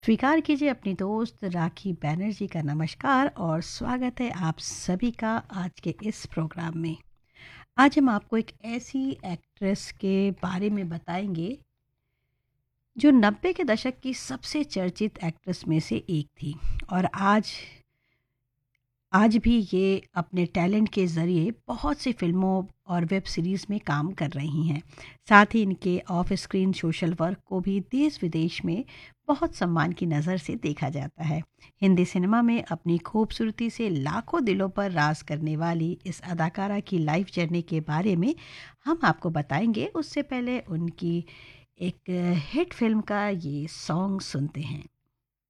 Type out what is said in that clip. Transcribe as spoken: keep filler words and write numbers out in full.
स्वीकार कीजिए अपनी दोस्त राखी बैनर्जी का नमस्कार और स्वागत है आप सभी का आज के इस प्रोग्राम में। आज हम आपको एक ऐसी एक्ट्रेस के बारे में बताएंगे जो नब्बे के दशक की सबसे चर्चित एक्ट्रेस में से एक थी और आज आज भी ये अपने टैलेंट के ज़रिए बहुत सी फ़िल्मों और वेब सीरीज़ में काम कर रही हैं। साथ ही इनके ऑफ स्क्रीन सोशल वर्क को भी देश विदेश में बहुत सम्मान की नज़र से देखा जाता है। हिंदी सिनेमा में अपनी खूबसूरती से लाखों दिलों पर राज करने वाली इस अदाकारा की लाइफ जर्नी के बारे में हम आपको बताएंगे। उससे पहले उनकी एक हिट फिल्म का ये सॉन्ग सुनते हैं।